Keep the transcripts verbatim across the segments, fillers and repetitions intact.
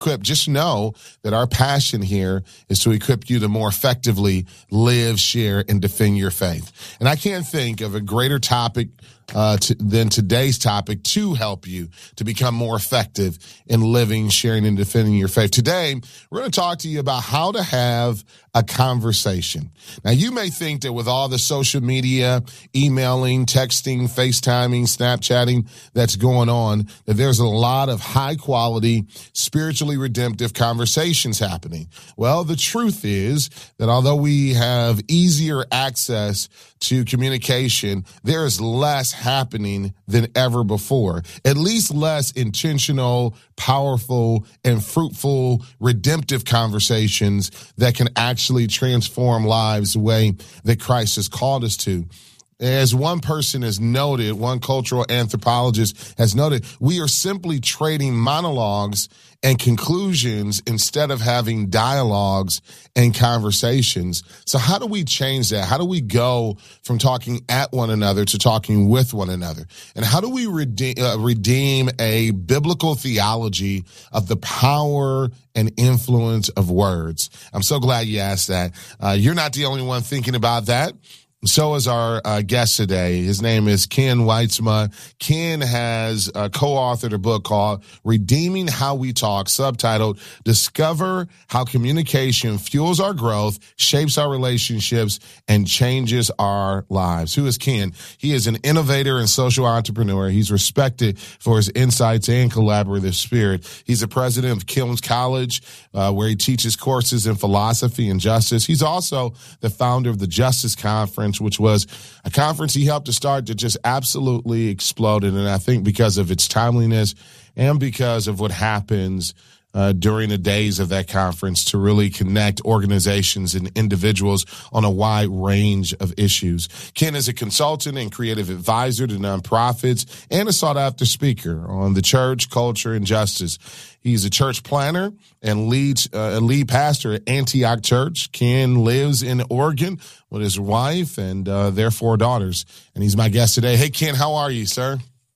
equip, just know that our passion here is to equip you to more effectively live, share, and defend your faith. And I can't think of a greater topic uh, to, than today's topic to help you to become more effective in living, sharing, and defending your faith. Today, we're going to talk to you about how to have a conversation. Now, you may think that with all the social media, emailing, texting, FaceTiming, Snapchatting that's going on, that there's a lot of high quality, spiritually redemptive conversations happening. Well, the truth is that although we have easier access to communication, there is less happening than ever before, at least less intentional, powerful, and fruitful, redemptive conversations that can actually transform lives the way that Christ has called us to. As one person has noted, one cultural anthropologist has noted, we are simply trading monologues and conclusions instead of having dialogues and conversations. So how do we change that? How do we go from talking at one another to talking with one another? And how do we redeem, uh, redeem a biblical theology of the power and influence of words? I'm so glad you asked that. Uh, you're not the only one thinking about that. So is our uh, guest today. His name is Ken Weitzma. Ken has uh, co-authored a book called Redeeming How We Talk, subtitled Discover How Communication Fuels Our Growth, Shapes Our Relationships, and Changes Our Lives. Who is Ken? He is an innovator and social entrepreneur. He's respected for his insights and collaborative spirit. He's the president of Kilns College, uh, where he teaches courses in philosophy and justice. He's also the founder of the Justice Conference, which was a conference he helped to start that just absolutely exploded. And I think because of its timeliness and because of what happens uh, during the days of that conference to really connect organizations and individuals on a wide range of issues. Ken is a consultant and creative advisor to nonprofits and a sought-after speaker on the church, culture, and justice. He's a church planner and lead, uh, lead pastor at Antioch Church. Ken lives in Oregon with his wife and uh, their four daughters. And he's my guest today. Hey, Ken, how are you, sir?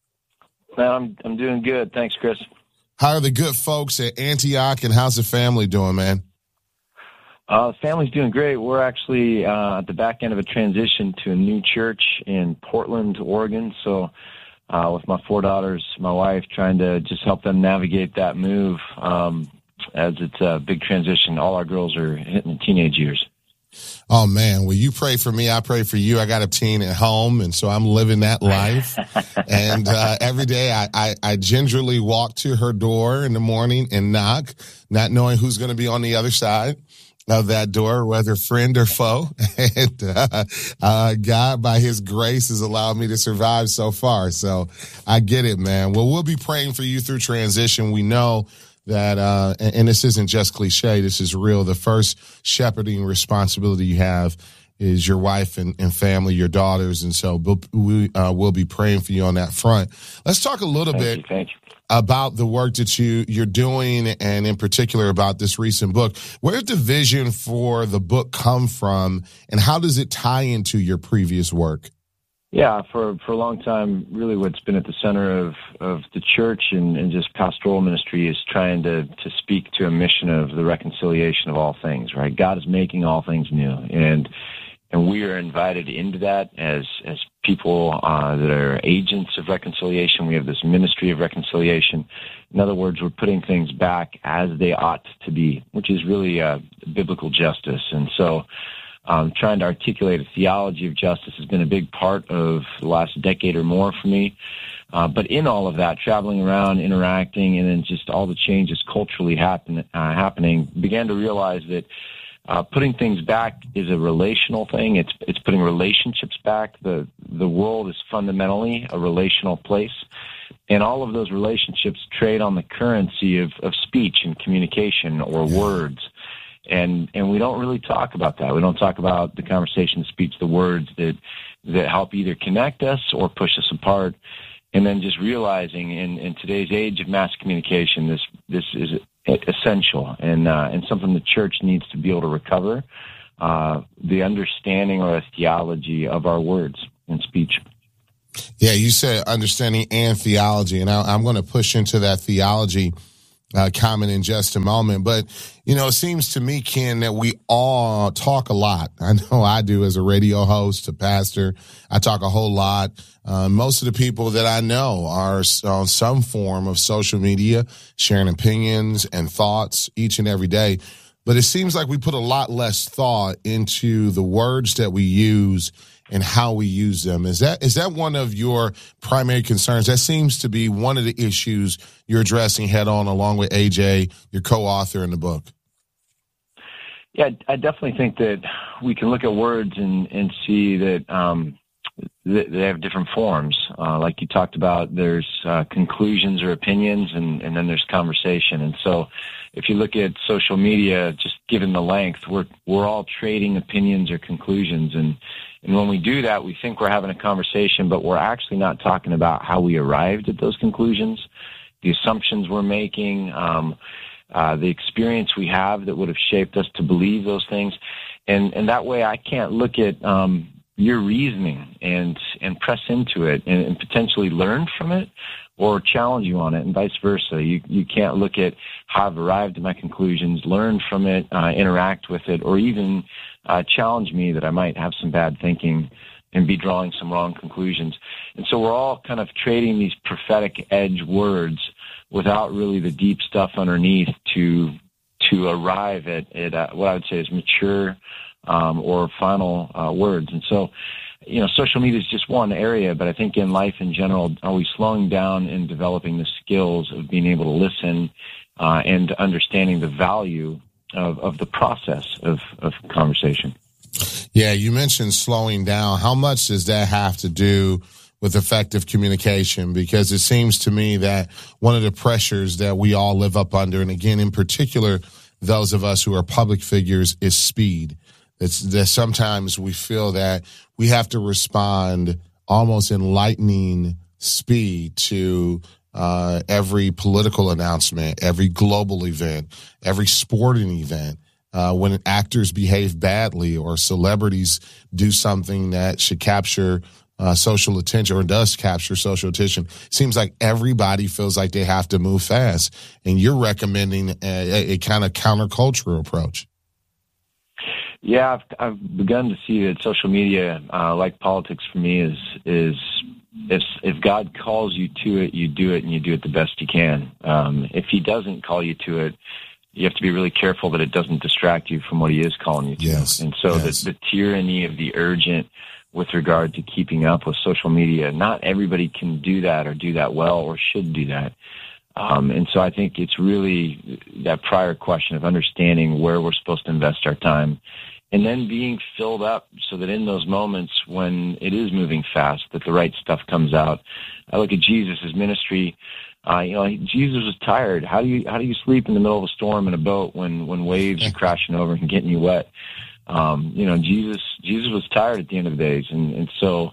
Man, I'm I'm doing good. Thanks, Chris. How are the good folks at Antioch, and how's the family doing, man? Uh, the family's doing great. We're actually uh, at the back end of a transition to a new church in Portland, Oregon. So uh, with my four daughters, my wife, trying to just help them navigate that move um, as it's a big transition. All our girls are hitting the teenage years. Oh, man. Well, you pray for me. I pray for you. I got a teen at home, and so I'm living that life. and uh, every day I, I, I gingerly walk to her door in the morning and knock, not knowing who's going to be on the other side of that door, whether friend or foe. and uh, uh, God, by his grace, has allowed me to survive so far. So I get it, man. Well, we'll be praying for you through transition. We know that, uh, and, and this isn't just cliche, this is real. The first shepherding responsibility you have is your wife and, and family, your daughters. And so we'll, we uh, will be praying for you on that front. Let's talk a little thank bit you, thank you. about the work that you, you're doing, and in particular about this recent book. Where did the vision for the book come from, and how does it tie into your previous work? Yeah, for, for a long time, really what's been at the center of, of the church and, and just pastoral ministry is trying to, to speak to a mission of the reconciliation of all things, right? God is making all things new, and and we are invited into that as as people uh, that are agents of reconciliation. We have this ministry of reconciliation. In other words, we're putting things back as they ought to be, which is really uh, biblical justice. And so Um, trying to articulate a theology of justice has been a big part of the last decade or more for me. Uh, but in all of that, traveling around, interacting, and then just all the changes culturally happen, uh, happening, began to realize that uh, putting things back is a relational thing. It's it's putting relationships back. The the world is fundamentally a relational place, and all of those relationships trade on the currency of, of speech and communication or words. And and we don't really talk about that. We don't talk about the conversation, the speech, the words that that help either connect us or push us apart. And then just realizing in, in today's age of mass communication, this this is essential and uh, and something the church needs to be able to recover, uh, the understanding or the theology of our words and speech. Yeah, you said understanding and theology, and I, I'm going to push into that theology uh, comment in just a moment. But, you know, it seems to me, Ken, that we all talk a lot. I know I do as a radio host, a pastor. I talk a whole lot. Uh, most of the people that I know are on some form of social media, sharing opinions and thoughts each and every day. But it seems like we put a lot less thought into the words that we use and how we use them. Is that is that one of your primary concerns? That seems to be one of the issues you're addressing head on, along with A J, your co-author in the book. Yeah, I definitely think that we can look at words and, and see that um, they have different forms. Uh, like you talked about, there's uh, conclusions or opinions, and, and then there's conversation. And so if you look at social media, just given the length, we're we're all trading opinions or conclusions. And, and when we do that, we think we're having a conversation, but we're actually not talking about how we arrived at those conclusions, the assumptions we're making, um, uh, the experience we have that would have shaped us to believe those things. And, and that way I can't look at um, your reasoning and and press into it and, and potentially learn from it or challenge you on it, and vice versa. You you can't look at how I've arrived at my conclusions, learn from it, uh, interact with it, or even uh, challenge me that I might have some bad thinking and be drawing some wrong conclusions. And so we're all kind of trading these prophetic edge words without really the deep stuff underneath to to arrive at, at uh, what I would say is mature um, or final uh, words. And so, you know, social media is just one area, but I think in life in general, are we slowing down in developing the skills of being able to listen uh, and understanding the value of, of the process of, of conversation? Yeah, you mentioned slowing down. How much does that have to do with effective communication? Because it seems to me that one of the pressures that we all live up under, and again, in particular, those of us who are public figures, is speed. It's that sometimes we feel that we have to respond almost in lightning speed to uh, every political announcement, every global event, every sporting event. Uh, when actors behave badly or celebrities do something that should capture uh, social attention or does capture social attention, seems like everybody feels like they have to move fast. And you're recommending a, a kind of countercultural approach. Yeah, I've, I've begun to see that social media, uh, like politics for me, is is if if God calls you to it, you do it, and you do it the best you can. Um, if He doesn't call you to it, you have to be really careful that it doesn't distract you from what He is calling you to. Yes. And so yes. the, the tyranny of the urgent with regard to keeping up with social media, not everybody can do that or do that well or should do that. Um, and so I think it's really that prior question of understanding where we're supposed to invest our time, and then being filled up so that in those moments when it is moving fast, that the right stuff comes out. I look at Jesus' ministry. Uh, you know, Jesus was tired. How do you how do you sleep in the middle of a storm in a boat when when waves are crashing over and getting you wet? Um, you know, Jesus Jesus was tired at the end of the days, and and so.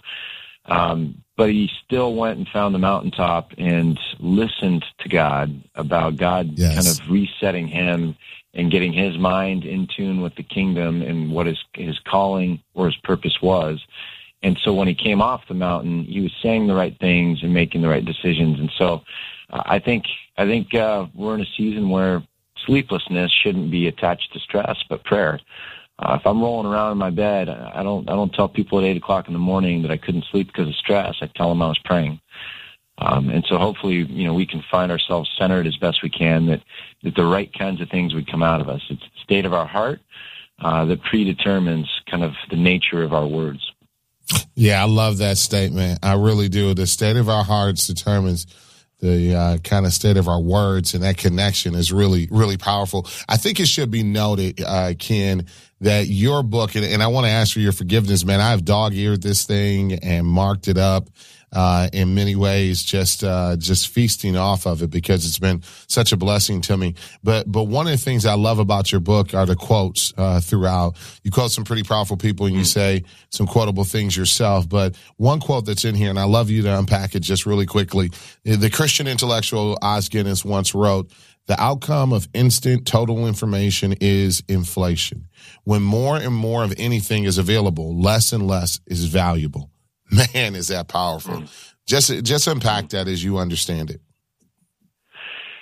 Um, but he still went and found the mountaintop and listened to God about God yes. kind of resetting him and getting his mind in tune with the kingdom and what his his calling or his purpose was. And so when he came off the mountain, he was saying the right things and making the right decisions. And so uh, I think I think uh, we're in a season where sleeplessness shouldn't be attached to stress, but prayer. Uh, if I'm rolling around in my bed, I don't I don't tell people at eight o'clock in the morning that I couldn't sleep because of stress. I tell them I was praying. Um, and so hopefully, you know, we can find ourselves centered as best we can, that, that the right kinds of things would come out of us. It's the state of our heart uh, that predetermines kind of the nature of our words. Yeah, I love that statement. I really do. The state of our hearts determines the uh, kind of state of our words, and that connection is really, really powerful. I think it should be noted, uh, Ken, that your book, and, and I want to ask for your forgiveness, man. I've dog-eared this thing and marked it up uh, in many ways, just uh, just feasting off of it because it's been such a blessing to me. But but one of the things I love about your book are the quotes uh, throughout. You quote some pretty powerful people, and you say some quotable things yourself. But one quote that's in here, and I love you to unpack it just really quickly. The Christian intellectual Os Guinness once wrote, "The outcome of instant total information is inflation. When more and more of anything is available, less and less is valuable." Man, is that powerful. Just just unpack that as you understand it.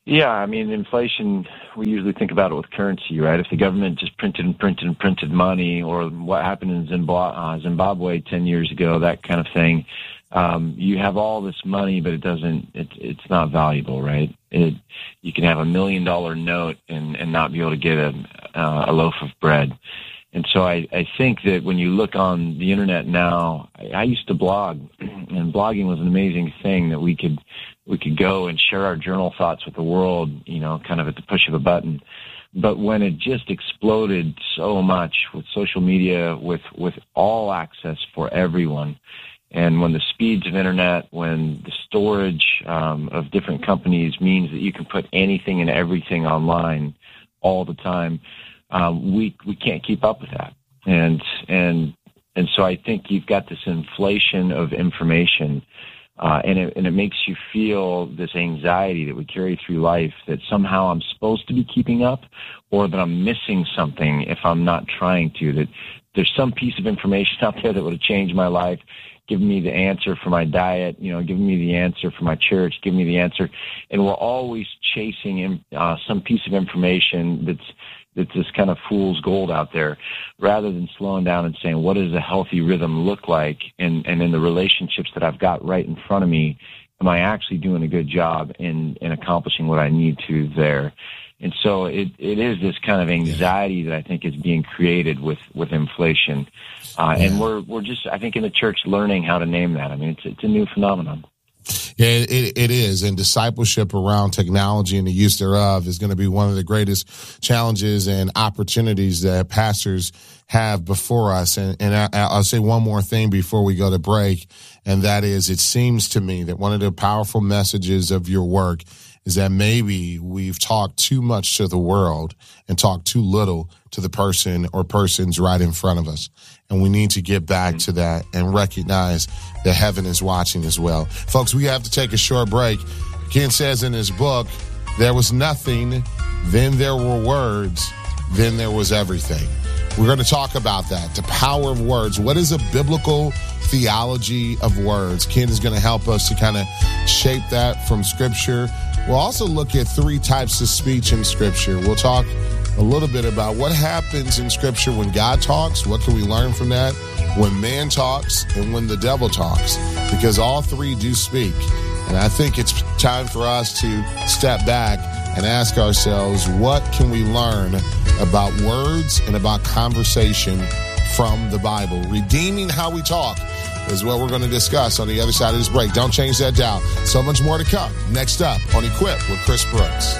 Yeah, I mean, inflation, we usually think about it with currency, right? If the government just printed and printed and printed money, or what happened in Zimbabwe, uh, Zimbabwe ten years ago, that kind of thing, um, you have all this money, but it doesn't, it, it's not valuable, right? It, you can have a million dollar note and, and not be able to get a, uh, a loaf of bread. And so I, I think that when you look on the internet now, I, I used to blog, and blogging was an amazing thing that we could we could go and share our journal thoughts with the world, you know, kind of at the push of a button. But when it just exploded so much with social media, with, with all access for everyone, and when the speeds of internet, when the storage um, of different companies means that you can put anything and everything online all the time, um, we we can't keep up with that. And and and so I think you've got this inflation of information. Uh, and it, and it makes you feel this anxiety that we carry through life, that somehow I'm supposed to be keeping up, or that I'm missing something if I'm not trying to, that there's some piece of information out there that would have changed my life, given me the answer for my diet, you know, giving me the answer for my church, giving me the answer. And we're always chasing uh, some piece of information that's It's this kind of fool's gold out there, rather than slowing down and saying, what does a healthy rhythm look like? And, and in the relationships that I've got right in front of me, am I actually doing a good job in, in accomplishing what I need to there? And so it, it is this kind of anxiety that I think is being created with, with inflation. Uh, and we're, we're just, I think in the church, learning how to name that. I mean, it's, it's a new phenomenon. Yeah, it, it is. And discipleship around technology and the use thereof is going to be one of the greatest challenges and opportunities that pastors have before us. And, and I, I'll say one more thing before we go to break, and that is, it seems to me that one of the powerful messages of your work is that maybe we've talked too much to the world and talked too little to the person or persons right in front of us. And we need to get back to that and recognize that heaven is watching as well. Folks, we have to take a short break. Ken says in his book, there was nothing, then there were words, then there was everything. We're going to talk about that, the power of words. What is a biblical theology of words? Ken is going to help us to kind of shape that from Scripture. We'll also look at three types of speech in Scripture. We'll talk a little bit about what happens in Scripture when God talks. What can we learn from that? When man talks and when the devil talks, because all three do speak. And I think it's time for us to step back and ask ourselves, what can we learn about words and about conversation from the Bible? Redeeming how we talk is what we're going to discuss on the other side of this break. Don't change that dial. So much more to come. Next up on Equip with Chris Brooks.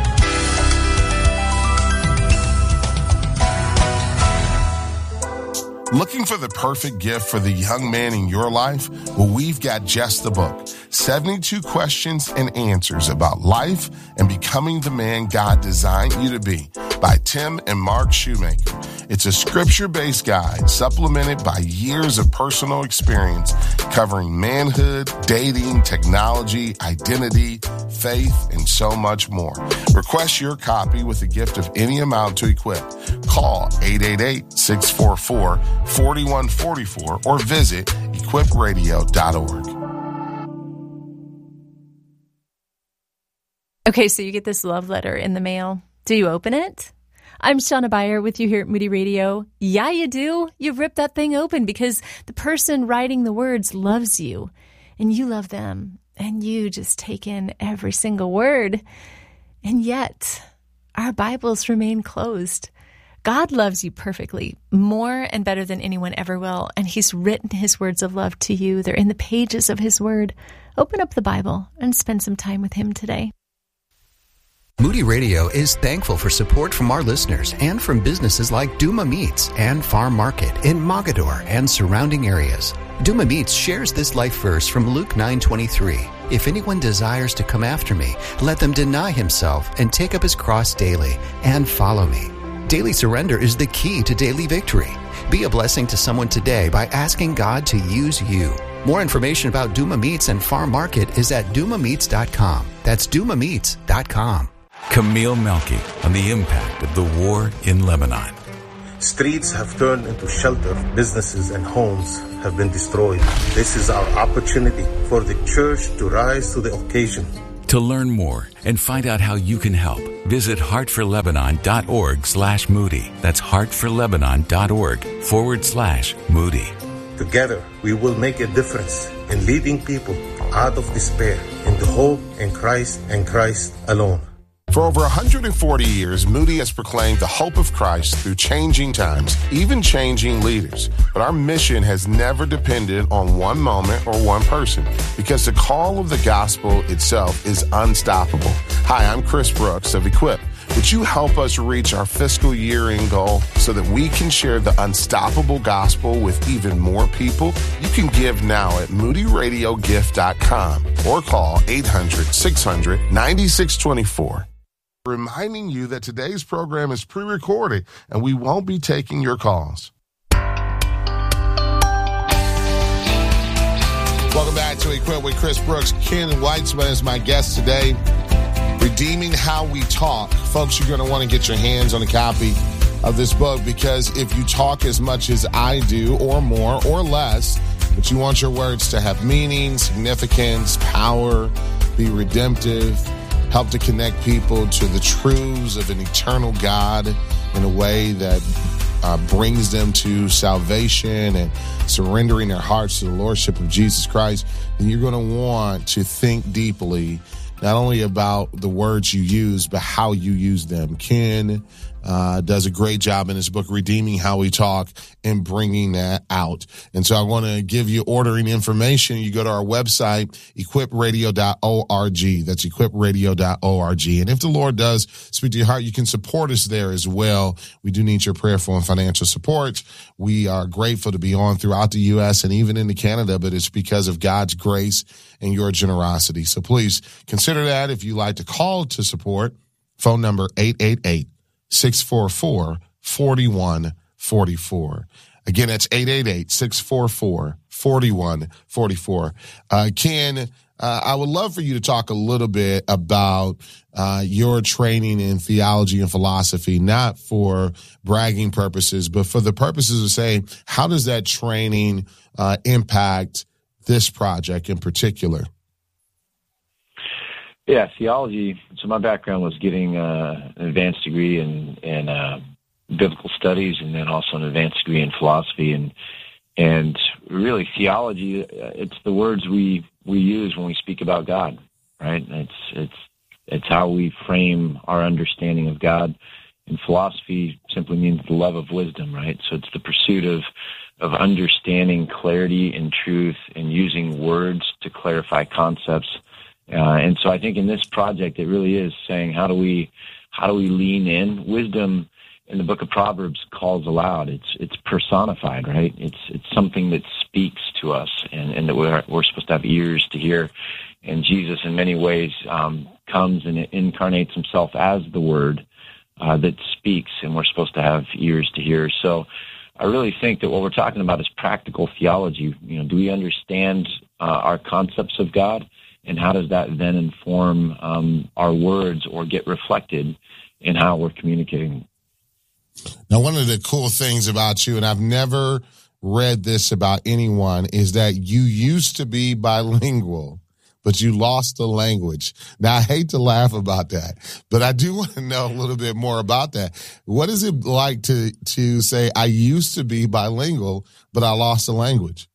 Looking for the perfect gift for the young man in your life? Well, we've got just the book, seventy-two Questions and Answers About Life and Becoming the Man God Designed You to Be, by Tim and Mark Shoemaker. It's a scripture-based guide supplemented by years of personal experience covering manhood, dating, technology, identity, faith, and so much more. Request your copy with a gift of any amount to Equip. Call eight eight eight, six four four, four one four four or visit equip radio dot org. Okay, so you get this love letter in the mail. Do you open it? I'm Shauna Beyer with you here at Moody Radio. Yeah, you do. You've ripped that thing open because the person writing the words loves you and you love them and you just take in every single word. And yet, our Bibles remain closed. God loves you perfectly, more and better than anyone ever will, and He's written His words of love to you. They're in the pages of His Word. Open up the Bible and spend some time with Him today. Moody Radio is thankful for support from our listeners and from businesses like Duma Meats and Farm Market in Mogador and surrounding areas. Duma Meats shares this life verse from Luke nine twenty-three. If anyone desires to come after me, let them deny himself and take up his cross daily and follow me. Daily surrender is the key to daily victory. Be a blessing to someone today by asking God to use you. More information about Duma Meats and Farm Market is at duma meats dot com. That's duma meats dot com. Camille Melky on the impact of the war in Lebanon. Streets have turned into shelter. Businesses and homes have been destroyed. This is our opportunity for the church to rise to the occasion. To learn more and find out how you can help, visit heartforlebanon.org slash Moody. That's heartforlebanon.org forward slash Moody. Together, we will make a difference in leading people out of despair into hope in Christ and Christ alone. For over one hundred forty years, Moody has proclaimed the hope of Christ through changing times, even changing leaders. But our mission has never depended on one moment or one person, because the call of the gospel itself is unstoppable. Hi, I'm Chris Brooks of Equip. Would you help us reach our fiscal year-end goal so that we can share the unstoppable gospel with even more people? You can give now at moody radio gift dot com or call eight hundred, six hundred, nine six two four. Reminding you that today's program is pre-recorded and we won't be taking your calls. Welcome back to Equip with Chris Brooks. Ken Weitzman is my guest today. Redeeming How We Talk. Folks, you're going to want to get your hands on a copy of this book, because if you talk as much as I do, or more or less, but you want your words to have meaning, significance, power, be redemptive, help to connect people to the truths of an eternal God in a way that uh, brings them to salvation and surrendering their hearts to the Lordship of Jesus Christ, then you're going to want to think deeply, not only about the words you use, but how you use them. Ken uh, does a great job in his book, Redeeming How We Talk, and bringing that out. And so I want to give you ordering information. You go to our website, equip radio dot org. That's equip radio dot org. And if the Lord does speak to your heart, you can support us there as well. We do need your prayerful and financial support. We are grateful to be on throughout the U S and even into Canada, but it's because of God's grace and your generosity. So please consider that. If you like to call to support, phone number eight eight eight, six four four, four one four four. Again, that's eight eight eight, six four four, four one four four. Uh, Ken, uh, I would love for you to talk a little bit about uh, your training in theology and philosophy, not for bragging purposes, but for the purposes of saying, how does that training uh, impact this project in particular? Yeah, theology. So my background was getting uh, an advanced degree in, in uh, biblical studies, and then also an advanced degree in philosophy. And and really, theology, it's the words we, we use when we speak about God, right? It's it's it's how we frame our understanding of God. And philosophy simply means the love of wisdom, right? So it's the pursuit of of understanding clarity and truth, and using words to clarify concepts. Uh, and so I think in this project, it really is saying, how do we, how do we lean in? Wisdom in the book of Proverbs calls aloud. It's, it's personified, right? It's, it's something that speaks to us, and, and that we're, we're supposed to have ears to hear. And Jesus, in many ways, um, comes and incarnates himself as the word, uh, that speaks, and we're supposed to have ears to hear. So I really think that what we're talking about is practical theology. You know, do we understand, uh, our concepts of God? And how does that then inform um, our words, or get reflected in how we're communicating? Now, one of the cool things about you, and I've never read this about anyone, is that you used to be bilingual, but you lost the language. Now, I hate to laugh about that, but I do want to know a little bit more about that. What is it like to to say, I used to be bilingual, but I lost the language?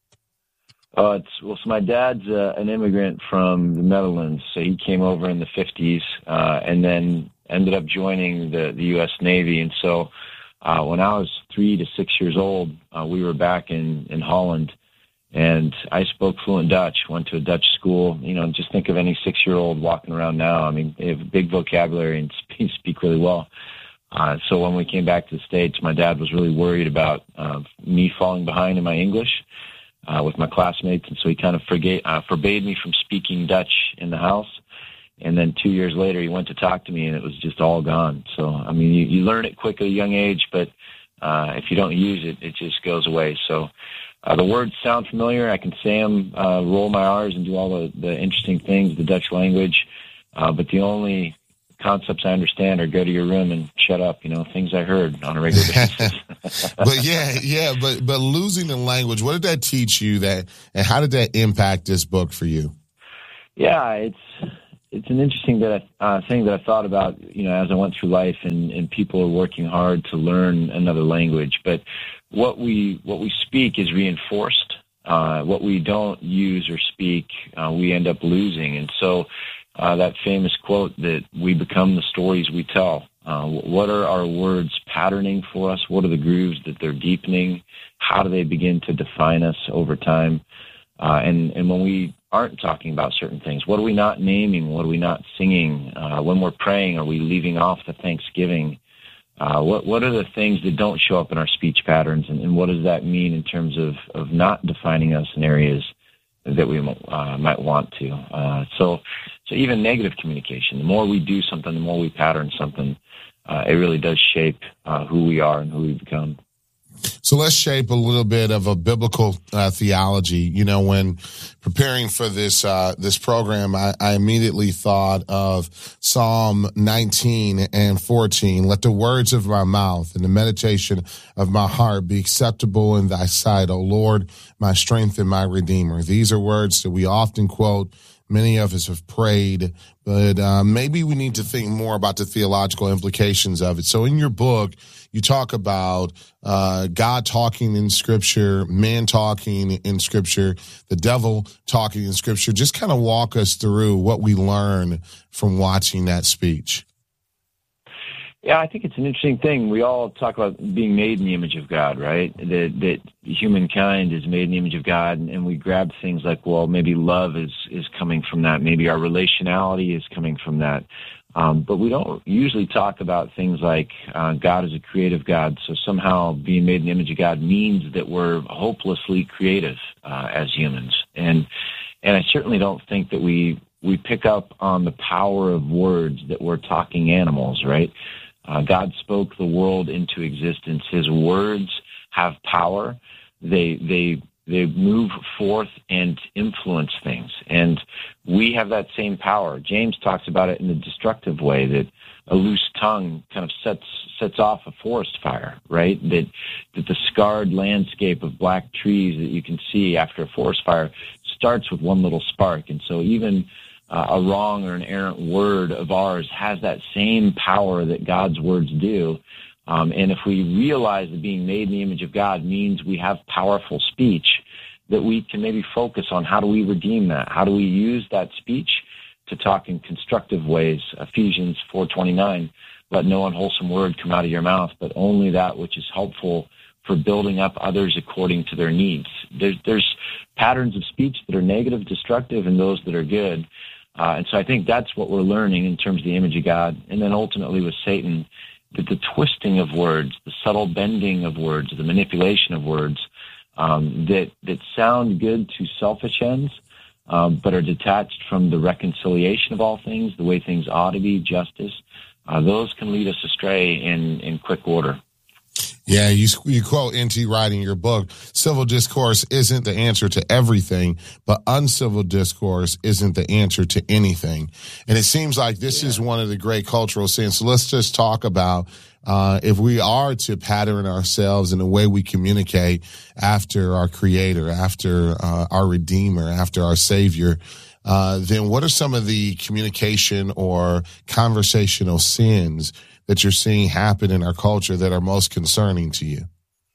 Uh, it's, well, so my dad's uh, an immigrant from the Netherlands, so he came over in the fifties, uh, and then ended up joining the, the U S Navy. And so uh, when I was three to six years old, uh, we were back in, in Holland, and I spoke fluent Dutch, went to a Dutch school. You know, just think of any six-year-old walking around now. I mean, they have a big vocabulary and speak, speak really well. Uh, so when we came back to the States, my dad was really worried about uh, me falling behind in my English Uh, with my classmates, and so he kind of forgave, uh, forbade me from speaking Dutch in the house. And then two years later, he went to talk to me, and it was just all gone. So, I mean, you, you learn it quick at a young age, but uh, if you don't use it, it just goes away. So uh, the words sound familiar. I can say them, uh, roll my R's, and do all the, the interesting things, the Dutch language. Uh, but the only concepts I understand are go to your room and shut up, you know, things I heard on a regular basis. But yeah, yeah, but but losing the language, what did that teach you, that, and how did that impact this book for you? Yeah, it's it's an interesting that uh, thing that I thought about, you know, as I went through life, and, and people are working hard to learn another language. But what we what we speak is reinforced. Uh, what we don't use or speak, uh, we end up losing. And so uh, that famous quote that we become the stories we tell. Uh, what are our words patterning for us? What are the grooves that they're deepening? How do they begin to define us over time? Uh, and, and when we aren't talking about certain things, what are we not naming? What are we not singing? Uh, when we're praying, are we leaving off the thanksgiving? Uh, what what are the things that don't show up in our speech patterns, and, and what does that mean in terms of, of not defining us in areas that we uh, might want to? Uh, so, so even negative communication, the more we do something, the more we pattern something, uh, it really does shape uh, who we are and who we become. So let's shape a little bit of a biblical uh, theology. You know, when preparing for this uh, this program, I, I immediately thought of Psalm nineteen and fourteen. Let the words of my mouth and the meditation of my heart be acceptable in thy sight, O Lord, my strength and my redeemer. These are words that we often quote. Many of us have prayed, but uh, maybe we need to think more about the theological implications of it. So in your book, you talk about uh, God talking in Scripture, man talking in Scripture, the devil talking in Scripture. Just kind of walk us through what we learn from watching that speech. Yeah, I think it's an interesting thing. We all talk about being made in the image of God, right? That that humankind is made in the image of God, and, and we grab things like, well, maybe love is, is coming from that. Maybe our relationality is coming from that. Um, but we don't usually talk about things like uh, God is a creative God, so somehow being made in the image of God means that we're hopelessly creative uh, as humans. And and I certainly don't think that we we pick up on the power of words that we're talking animals, right? Uh, God spoke the world into existence. His words have power. They they they move forth and influence things, and we have that same power. James talks about it in a destructive way, that a loose tongue kind of sets sets off a forest fire, right? That that the scarred landscape of black trees that you can see after a forest fire starts with one little spark, and so even Uh, a wrong or an errant word of ours has that same power that God's words do. Um, and if we realize that being made in the image of God means we have powerful speech, that we can maybe focus on how do we redeem that? How do we use that speech to talk in constructive ways? Ephesians four twenty-nine, let no unwholesome word come out of your mouth, but only that which is helpful for building up others according to their needs. There's, there's patterns of speech that are negative, destructive, and those that are good. Uh, and so I think that's what we're learning in terms of the image of God. And then ultimately with Satan, that the twisting of words, the subtle bending of words, the manipulation of words um, that, that sound good to selfish ends, um, but are detached from the reconciliation of all things, the way things ought to be, justice, uh, those can lead us astray in, in quick order. Yeah, you you quote N T Wright in your book, civil discourse isn't the answer to everything, but uncivil discourse isn't the answer to anything. And it seems like this yeah. is one of the great cultural sins. So let's just talk about uh, if we are to pattern ourselves in the way we communicate after our Creator, after uh, our Redeemer, after our Savior, uh, then what are some of the communication or conversational sins that you're seeing happen in our culture that are most concerning to you?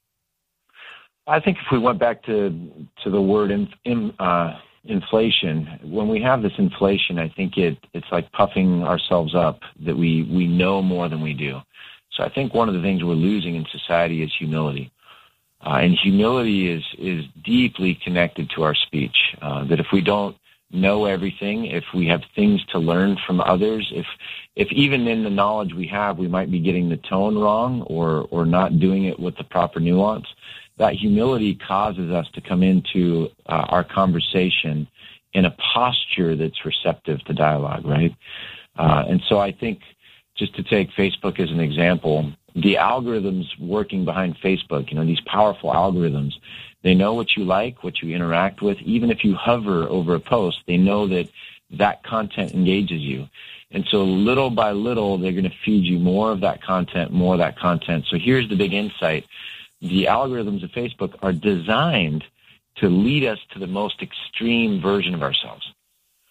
I think if we went back to to the word in, in, uh, inflation, when we have this inflation, I think it it's like puffing ourselves up, that we, we know more than we do. So I think one of the things we're losing in society is humility. Uh, and humility is, is deeply connected to our speech, uh, that if we don't know everything, if we have things to learn from others, if if even in the knowledge we have, we might be getting the tone wrong or or not doing it with the proper nuance, that humility causes us to come into uh, our conversation in a posture that's receptive to dialogue, right? Uh, and so I think, just to take Facebook as an example, the algorithms working behind Facebook, you know, these powerful algorithms, they know what you like, what you interact with. Even if you hover over a post, they know that that content engages you. And so little by little, they're going to feed you more of that content, more of that content. So here's the big insight. The algorithms of Facebook are designed to lead us to the most extreme version of ourselves.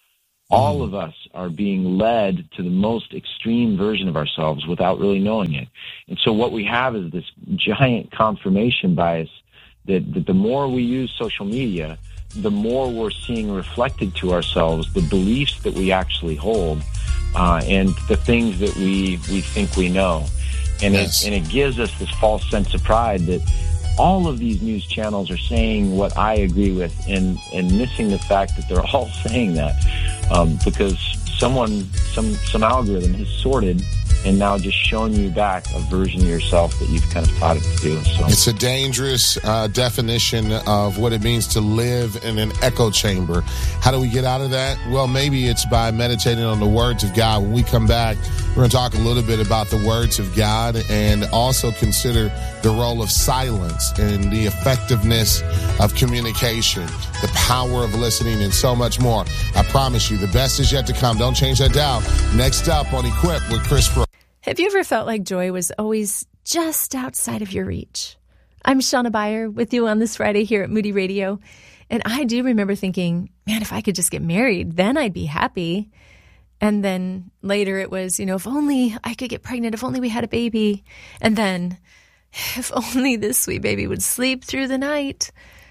All of us are being led to the most extreme version of ourselves without really knowing it. And so what we have is this giant confirmation bias that, that the more we use social media, the more we're seeing reflected to ourselves the beliefs that we actually hold uh, and the things that we, we think we know. And, yes. it, and it gives us this false sense of pride that all of these news channels are saying what I agree with, and, and missing the fact that they're all saying that um, because someone, some some algorithm has sorted and now just shown you back a version of yourself that you've kind of taught it to do. So it's a dangerous uh, definition of what it means to live in an echo chamber. How do we get out of that? Well, maybe it's by meditating on the words of God. When we come back, we're going to talk a little bit about the words of God and also consider the role of silence and the effectiveness of communication, the power of listening, and so much more. I promise you, the best is yet to come. Don't change that dial. Next up on Equip with Chris Brooks. Have you ever felt like joy was always just outside of your reach? I'm Shauna Beyer with you on this Friday here at Moody Radio. And I do remember thinking, man, if I could just get married, then I'd be happy. And then later it was, you know, if only I could get pregnant, if only we had a baby. And then if only this sweet baby would sleep through the night.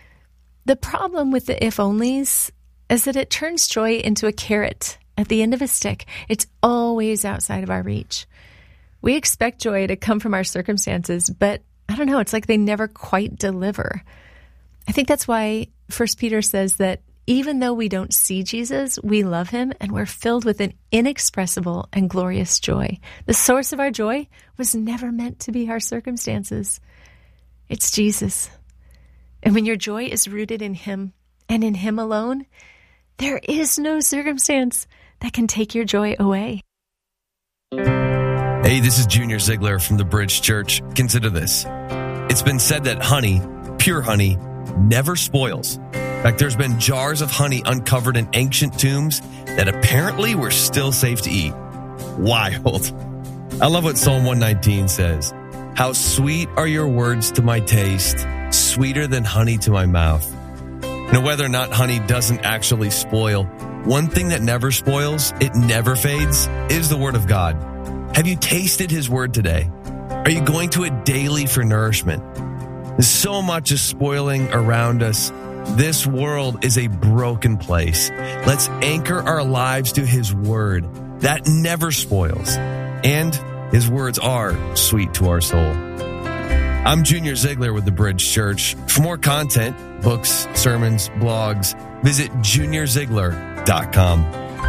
The problem with the if onlys is that it turns joy into a carrot at the end of a stick. It's always outside of our reach. We expect joy to come from our circumstances, but I don't know, it's like they never quite deliver. I think that's why First Peter says that even though we don't see Jesus, we love him and we're filled with an inexpressible and glorious joy. The source of our joy was never meant to be our circumstances. It's Jesus. And when your joy is rooted in him and in him alone, there is no circumstance that can take your joy away. Hey, this is Junior Ziegler from the Bridge Church. Consider this. It's been said that honey, pure honey, never spoils. In fact, there's been jars of honey uncovered in ancient tombs that apparently were still safe to eat. Wild. I love what Psalm one nineteen says. How sweet are your words to my taste, sweeter than honey to my mouth. Now, whether or not honey doesn't actually spoil, one thing that never spoils, it never fades, is the Word of God. Have you tasted his word today? Are you going to it daily for nourishment? There's so much is spoiling around us. This world is a broken place. Let's anchor our lives to his word. That never spoils. And his words are sweet to our soul. I'm Junior Ziegler with the Bridge Church. For more content, books, sermons, blogs, visit junior ziegler dot com.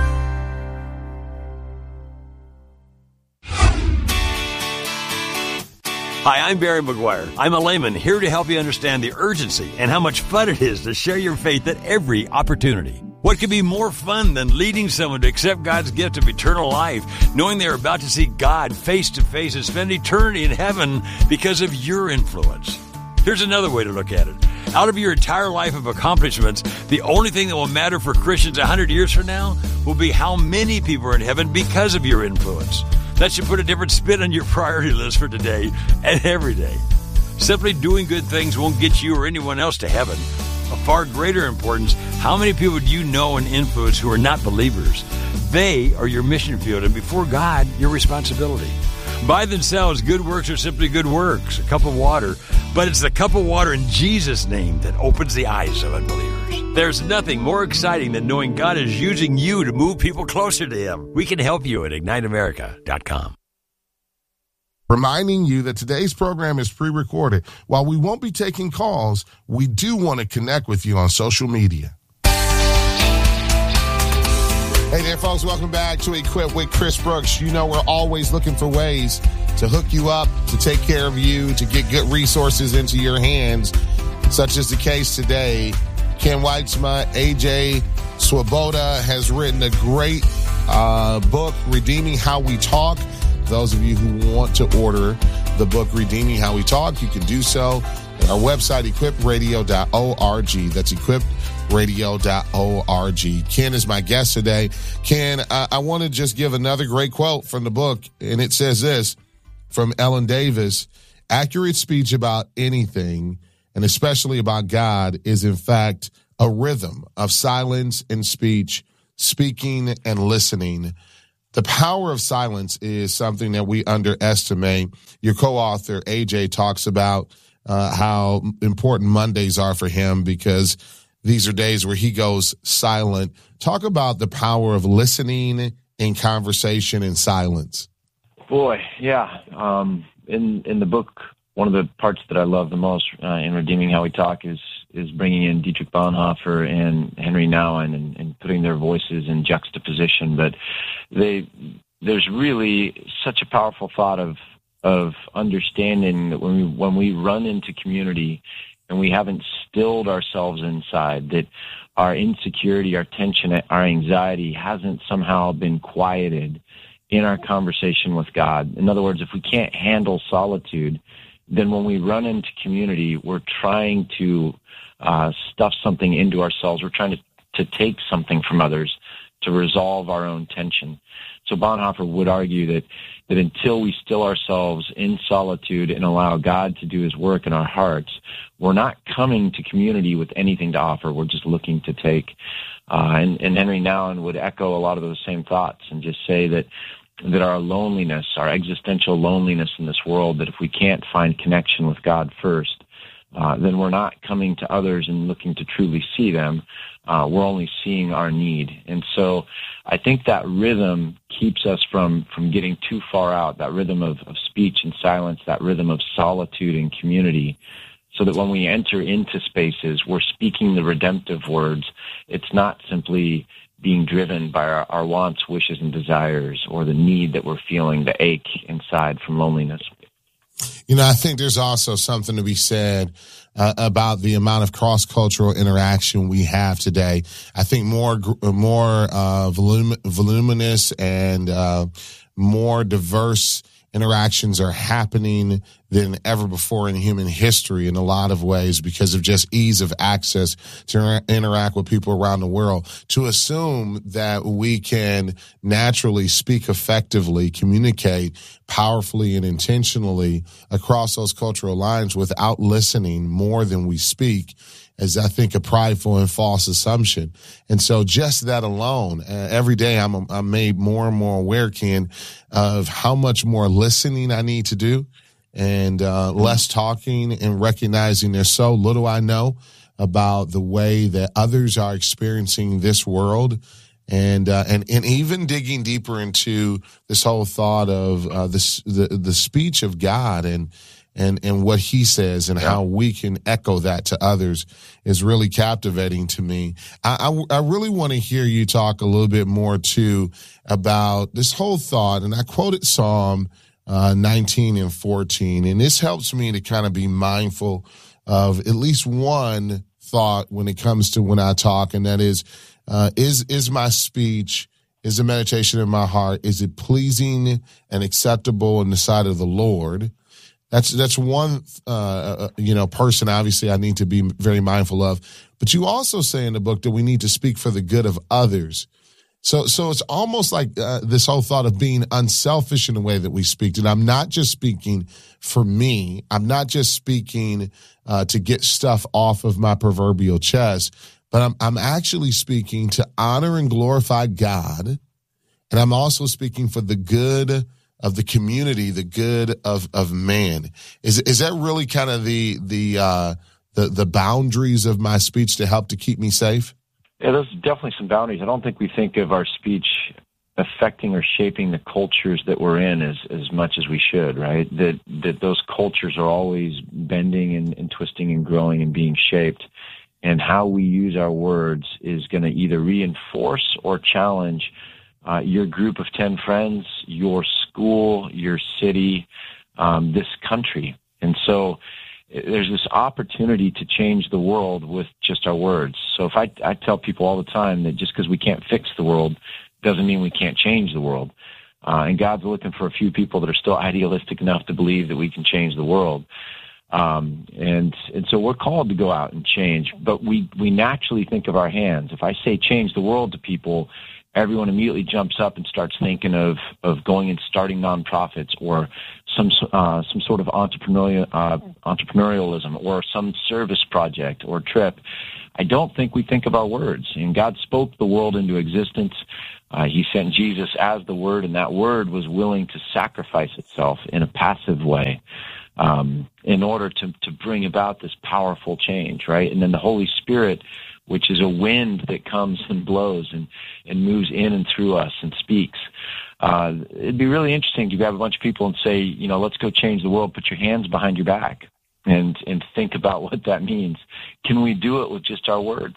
Hi, I'm Barry McGuire. I'm a layman here to help you understand the urgency and how much fun it is to share your faith at every opportunity. What could be more fun than leading someone to accept God's gift of eternal life, knowing they're about to see God face to face and spend eternity in heaven because of your influence? Here's another way to look at it. Out of your entire life of accomplishments, the only thing that will matter for Christians one hundred years from now will be how many people are in heaven because of your influence. That should put a different spin on your priority list for today and every day. Simply doing good things won't get you or anyone else to heaven. Of far greater importance, how many people do you know and influence who are not believers? They are your mission field, and before God, your responsibility. By themselves, good works are simply good works, a cup of water. But it's the cup of water in Jesus' name that opens the eyes of unbelievers. There's nothing more exciting than knowing God is using you to move people closer to him. We can help you at ignite america dot com. Reminding you that today's program is pre-recorded. While we won't be taking calls, we do want to connect with you on social media. Hey there, folks. Welcome back to Equip with Chris Brooks. You know we're always looking for ways to hook you up, to take care of you, to get good resources into your hands, such as the case today. Ken Weitzma, A J Swoboda has written a great uh, book, Redeeming How We Talk. Those of you who want to order the book, Redeeming How We Talk, you can do so at our website, equip radio dot org. That's equip radio dot org. Ken is my guest today. Ken, I, I want to just give another great quote from the book, and it says this from Ellen Davis: accurate speech about anything, and especially about God, is in fact a rhythm of silence and speech speaking and listening. The power of silence is something that we underestimate. Your co-author, A J, talks about uh, how important Mondays are for him because these are days where he goes silent. Talk about the power of listening in conversation in silence. Boy, yeah. Um, in in the book, one of the parts that I love the most uh, in Redeeming How We Talk is is bringing in Dietrich Bonhoeffer and Henry Nouwen and, and putting their voices in juxtaposition. But they there's really such a powerful thought of of understanding that when we when we run into community and we haven't stilled ourselves inside, that our insecurity, our tension, our anxiety hasn't somehow been quieted in our conversation with God. In other words, if we can't handle solitude, then when we run into community, we're trying to uh, stuff something into ourselves. We're trying to, to take something from others to resolve our own tension. So Bonhoeffer would argue that, that until we still ourselves in solitude and allow God to do his work in our hearts, we're not coming to community with anything to offer. We're just looking to take. Uh, and, and Henry Nouwen would echo a lot of those same thoughts and just say that that our loneliness, our existential loneliness in this world, that if we can't find connection with God first, uh, then we're not coming to others and looking to truly see them. Uh, we're only seeing our need. And so I think that rhythm keeps us from, from getting too far out, that rhythm of, of speech and silence, that rhythm of solitude and community, so that when we enter into spaces, we're speaking the redemptive words. It's not simply being driven by our, our wants, wishes, and desires, or the need that we're feeling, the ache inside from loneliness. You know, I think there's also something to be said uh, about the amount of cross-cultural interaction we have today. I think more more uh, volum- voluminous and uh, more diverse interactions are happening than ever before in human history in a lot of ways because of just ease of access to inter- interact with people around the world. To assume that we can naturally speak effectively, communicate powerfully and intentionally across those cultural lines without listening more than we speak is, I think, a prideful and false assumption. And so just that alone, uh, every day I'm, I'm made more and more aware, Ken, of how much more listening I need to do and uh, less talking and recognizing there's so little I know about the way that others are experiencing this world. And, uh, and, and even digging deeper into this whole thought of uh, this, the, the speech of God and, and, and what he says and yeah. how we can echo that to others is really captivating to me. I, I, I really want to hear you talk a little bit more too about this whole thought. And I quoted Psalm uh, nineteen and fourteen, and this helps me to kind of be mindful of at least one thought when it comes to when I talk. And that is, uh, is, is my speech, is the meditation in my heart, is it pleasing and acceptable in the sight of the Lord? That's that's one, uh, you know, person, obviously, I need to be very mindful of. But you also say in the book that we need to speak for the good of others. So so it's almost like uh, this whole thought of being unselfish in the way that we speak. And I'm not just speaking for me. I'm not just speaking uh, to get stuff off of my proverbial chest. But I'm I'm actually speaking to honor and glorify God. And I'm also speaking for the good of the community, the good of, of man. Is is that really kind of the the uh, the the boundaries of my speech to help to keep me safe? Yeah, there's definitely some boundaries. I don't think we think of our speech affecting or shaping the cultures that we're in as, as much as we should, right? That that those cultures are always bending and, and twisting and growing and being shaped. And how we use our words is going to either reinforce or challenge Uh, your group of ten friends, your school, your city, um, this country. And so there's this opportunity to change the world with just our words. So if I, I tell people all the time that just because we can't fix the world doesn't mean we can't change the world. Uh, and God's looking for a few people that are still idealistic enough to believe that we can change the world. Um, and, and so we're called to go out and change, but we, we naturally think of our hands. If I say change the world to people, everyone immediately jumps up and starts thinking of, of going and starting nonprofits or some uh, some sort of entrepreneurial uh, entrepreneurialism or some service project or trip. I don't think we think of our words. And God spoke the world into existence. Uh, he sent Jesus as the Word, and that Word was willing to sacrifice itself in a passive way um, in order to, to bring about this powerful change, right? And then the Holy Spirit, which is a wind that comes and blows and, and moves in and through us and speaks. Uh, it'd be really interesting to grab a bunch of people and say, you know, let's go change the world, put your hands behind your back and, and think about what that means. Can we do it with just our words?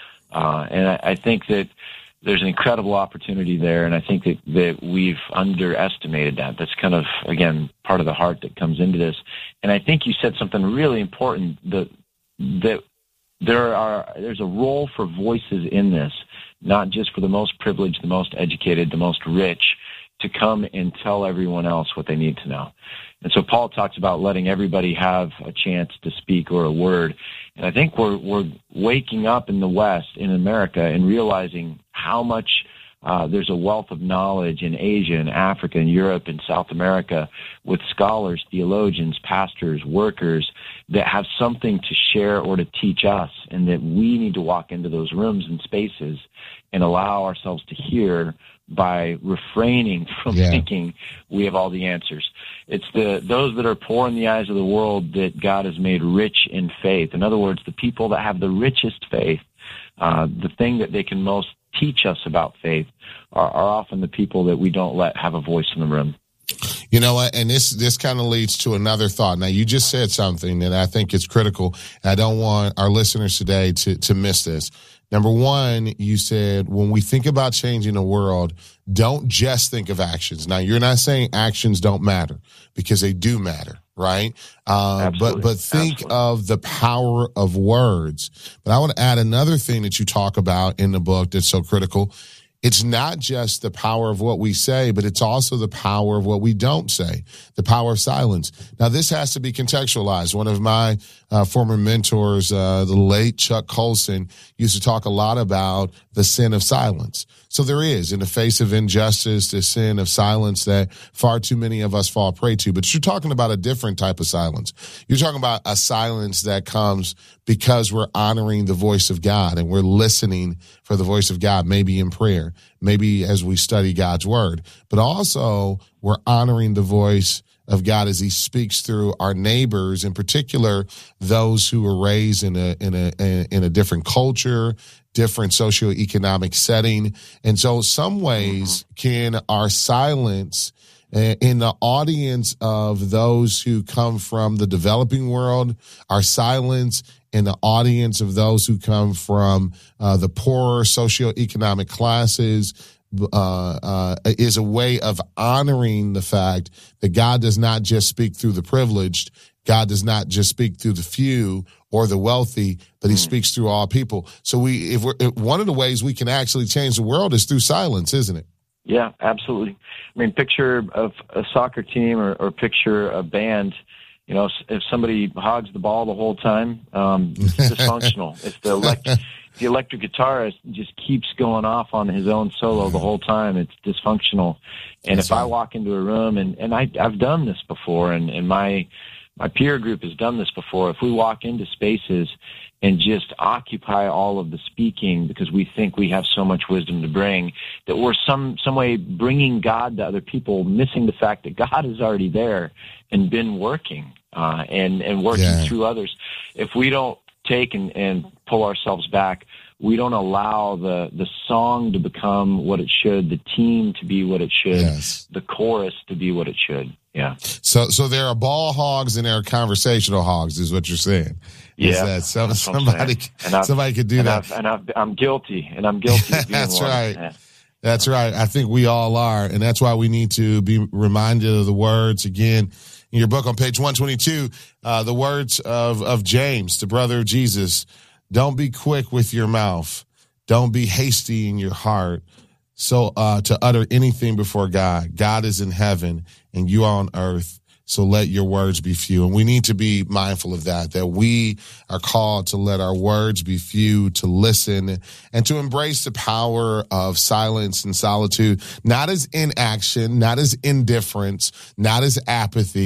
Uh, and I, I think that there's an incredible opportunity there, and I think that, that we've underestimated that. That's kind of, again, part of the heart that comes into this. And I think you said something really important, that, that there are there's a role for voices in this, not just for the most privileged, the most educated, the most rich, to come and tell everyone else what they need to know. And so Paul talks about letting everybody have a chance to speak or a word. And I think we're we're waking up in the West, in America, and realizing how much uh, there's a wealth of knowledge in Asia and Africa and Europe and South America with scholars, theologians, pastors, workers that have something to share or to teach us, and that we need to walk into those rooms and spaces and allow ourselves to hear by refraining from yeah. thinking we have all the answers. It's the those that are poor in the eyes of the world that God has made rich in faith. In other words, the people that have the richest faith, uh, the thing that they can most teach us about faith, are, are often the people that we don't let have a voice in the room. You know what? And this, this kind of leads to another thought. Now, you just said something that I think is critical. I don't want our listeners today to, to miss this. Number one, you said when we think about changing the world, don't just think of actions. Now, you're not saying actions don't matter, because they do matter, right? Uh, but but think Absolutely. Of the power of words. But I want to add another thing that you talk about in the book that's so critical. It's not just the power of what we say, but it's also the power of what we don't say, the power of silence. Now, this has to be contextualized. One of my uh, former mentors, uh, the late Chuck Colson, used to talk a lot about the sin of silence. So there is, in the face of injustice, the sin of silence that far too many of us fall prey to. But you're talking about a different type of silence. You're talking about a silence that comes because we're honoring the voice of God and we're listening for the voice of God, maybe in prayer, maybe as we study God's word, but also we're honoring the voice of God as he speaks through our neighbors, in particular, those who were raised in a, in a, in a different culture, different socioeconomic setting. And so some ways can our silence in the audience of those who come from the developing world, our silence in the audience of those who come from uh, the poorer socioeconomic classes, uh, uh, is a way of honoring the fact that God does not just speak through the privileged. God does not just speak through the few or the wealthy, but he speaks through all people. So we, if we're, if one of the ways we can actually change the world is through silence, isn't it? Yeah, absolutely. I mean, picture a, a soccer team or, or picture a band. You know, if somebody hogs the ball the whole time, um, it's dysfunctional. If the, elect- the electric guitarist just keeps going off on his own solo the whole time, it's dysfunctional. And That's if right. I walk into a room, and, and I, I've done this before, and, and my my peer group has done this before, if we walk into spaces and just occupy all of the speaking because we think we have so much wisdom to bring, that we're some, some way bringing God to other people, missing the fact that God is already there and been working uh, and, and working yeah. through others. If we don't take and, and pull ourselves back, we don't allow the, the song to become what it should, the team to be what it should, yes. the chorus to be what it should. Yeah. So, so there are ball hogs and there are conversational hogs, is what you're saying. Is yeah. That some, somebody, somebody could do and that. I've, and I've, I'm guilty, and I'm guilty of being That's one. right. Yeah. That's right. I think we all are, and that's why we need to be reminded of the words again. In your book on page one twenty-two, uh, the words of, of James, the brother of Jesus: don't be quick with your mouth. Don't be hasty in your heart. So, uh, to utter anything before God. God is in heaven and you are on earth. So let your words be few. And we need to be mindful of that, that we are called to let our words be few, to listen, and to embrace the power of silence and solitude, not as inaction, not as indifference, not as apathy,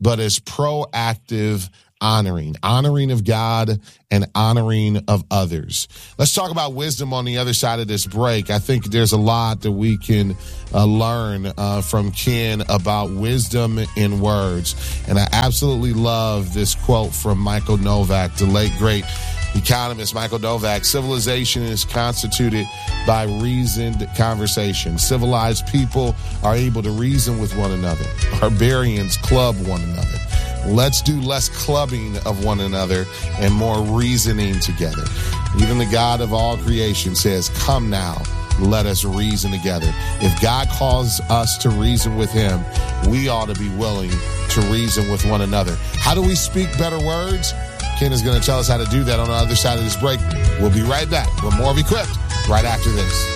but as proactive honoring, honoring of God and honoring of others. Let's talk about wisdom on the other side of this break. I think there's a lot that we can uh, learn uh, from Ken about wisdom in words. And I absolutely love this quote from Michael Novak, the late, great economist Michael Novak. Civilization is constituted by reasoned conversation. Civilized people are able to reason with one another. Barbarians club one another. Let's do less clubbing of one another and more reasoning together. Even the God of all creation says, come now, let us reason together. If God calls us to reason with him, we ought to be willing to reason with one another. How do we speak better words? Ken is going to tell us how to do that on the other side of this break. We'll be right back with more of Equipped right after this.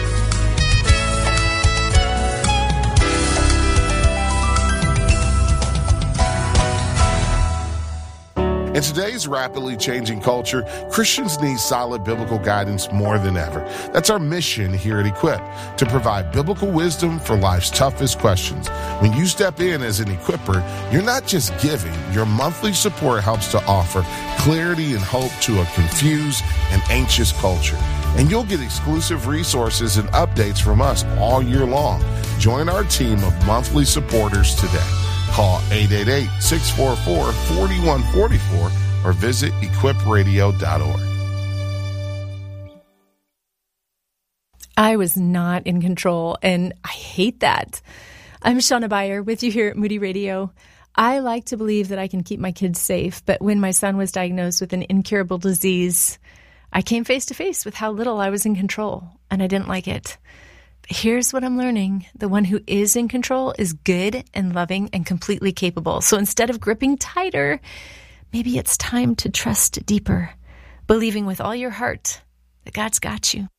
In today's rapidly changing culture, Christians need solid biblical guidance more than ever. That's our mission here at Equip, to provide biblical wisdom for life's toughest questions. When you step in as an equipper, you're not just giving. Your monthly support helps to offer clarity and hope to a confused and anxious culture. And you'll get exclusive resources and updates from us all year long. Join our team of monthly supporters today. Call eight eight eight, six four four, four one four four or visit equip radio dot org. I was not in control, and I hate that. I'm Shauna Beyer with you here at Moody Radio. I like to believe that I can keep my kids safe, but when my son was diagnosed with an incurable disease, I came face to face with how little I was in control, and I didn't like it. Here's what I'm learning. The one who is in control is good and loving and completely capable. So instead of gripping tighter, maybe it's time to trust deeper, believing with all your heart that God's got you.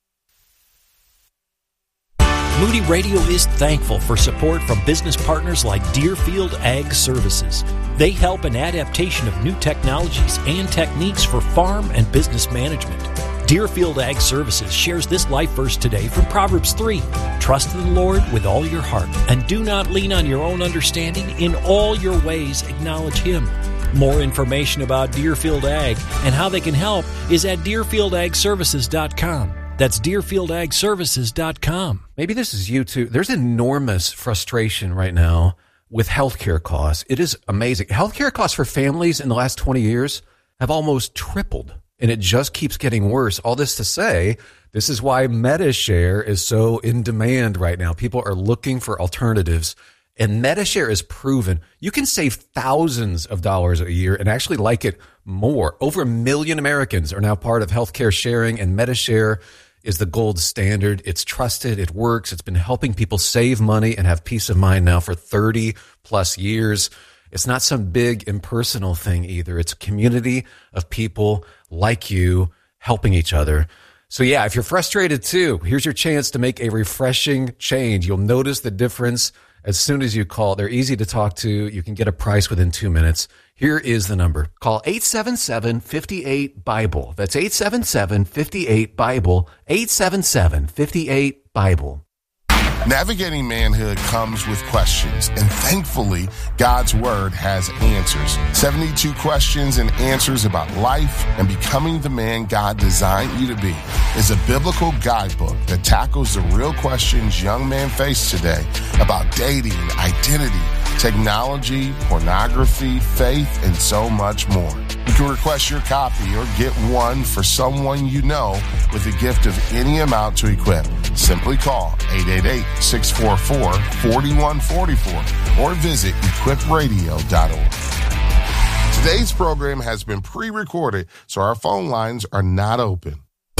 Moody Radio is thankful for support from business partners like Deerfield Ag Services. They help in adaptation of new technologies and techniques for farm and business management. Deerfield Ag Services shares this life verse today from Proverbs three. Trust in the Lord with all your heart, and do not lean on your own understanding. In all your ways acknowledge Him. More information about Deerfield Ag and how they can help is at deerfield ag services dot com. That's deerfield ag services dot com. Maybe this is you too. There's enormous frustration right now with healthcare costs. It is amazing. Healthcare costs for families in the last twenty years have almost tripled. And it just keeps getting worse. All this to say, this is why MediShare is so in demand right now. People are looking for alternatives. And MediShare is proven you can save thousands of dollars a year and actually like it more. Over a million Americans are now part of healthcare sharing, and MediShare is the gold standard. It's trusted. It works. It's been helping people save money and have peace of mind now for thirty plus years. It's not some big impersonal thing either. It's a community of people like you helping each other. So yeah, if you're frustrated too, here's your chance to make a refreshing change. You'll notice the difference as soon as you call. They're easy to talk to. You can get a price within two minutes. Here is the number. Call eight seven seven, five eight, BIBLE. That's eight seven seven, five eight, BIBLE. eight seven seven, five eight, BIBLE. Navigating manhood comes with questions, and thankfully, God's Word has answers. seventy-two questions and answers about life and becoming the man God designed you to be is a biblical guidebook that tackles the real questions young men face today about dating, identity, technology, pornography, faith, and so much more. You can request your copy or get one for someone you know with a gift of any amount to Equip. Simply call eight eight eight, six four four, four one four four or visit equip radio dot org. Today's program has been pre-recorded, so our phone lines are not open.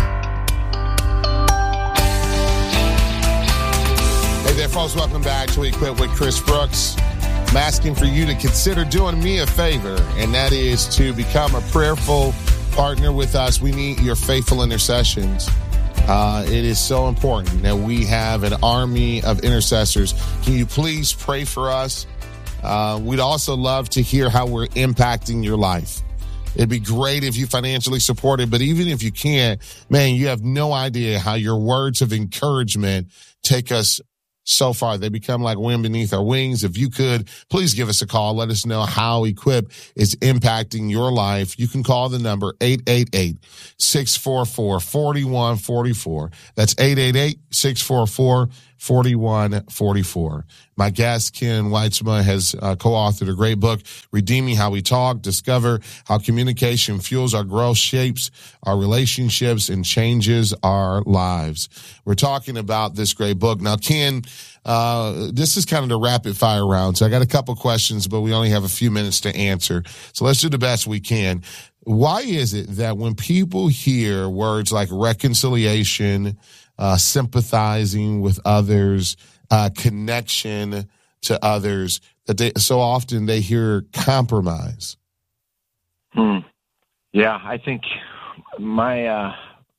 Hey there, folks. Welcome back to Equip with Chris Brooks. I'm asking for you to consider doing me a favor, and that is to become a prayerful partner with us. We need your faithful intercessions. Uh, it is so important that we have an army of intercessors. Can you please pray for us? Uh, we'd also love to hear how we're impacting your life. It'd be great if you financially supported, but even if you can't, man, you have no idea how your words of encouragement take us so far. They become like wind beneath our wings. If you could, please give us a call. Let us know how Equip is impacting your life. You can call the number eight eight eight, six four four, four one four four. That's eight eight eight, six four four, four one four four. My guest, Ken Weitzma, has uh, co-authored a great book, Redeeming How We Talk. Discover how communication fuels our growth, shapes our relationships, and changes our lives. We're talking about this great book. Now, Ken, uh, this is kind of the rapid fire round. So I got a couple questions, but we only have a few minutes to answer. So let's do the best we can. Why is it that when people hear words like reconciliation, uh, sympathizing with others, uh, connection to others, that they so often they hear compromise? Hmm. Yeah, I think my uh,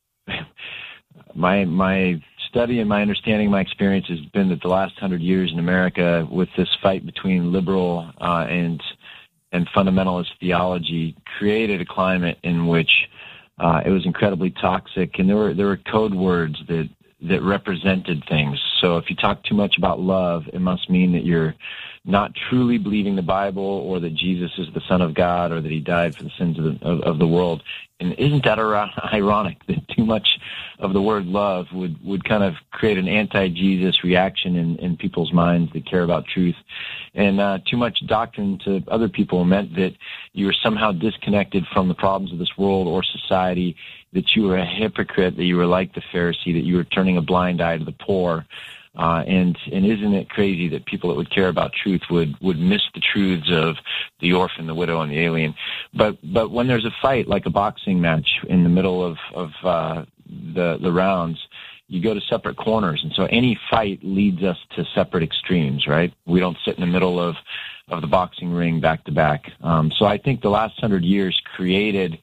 my my study and my understanding, my experience has been that the last hundred years in America, with this fight between liberal uh, and and fundamentalist theology, created a climate in which uh, it was incredibly toxic, and there were there were code words that that represented things. So if you talk too much about love, it must mean that you're not truly believing the Bible, or that Jesus is the Son of God, or that he died for the sins of the, of, of the world. And isn't that ironic that too much of the word love would, would kind of create an anti-Jesus reaction in, in people's minds that care about truth? And uh, too much doctrine to other people meant that you were somehow disconnected from the problems of this world or society, that you were a hypocrite, that you were like the Pharisee, that you were turning a blind eye to the poor. Uh, and, and isn't it crazy that people that would care about truth would, would miss the truths of the orphan, the widow, and the alien? But, but when there's a fight, like a boxing match in the middle of, of, uh, the, the rounds, you go to separate corners. And so any fight leads us to separate extremes, right? We don't sit in the middle of, of the boxing ring back to back. Um, so I think the last hundred years created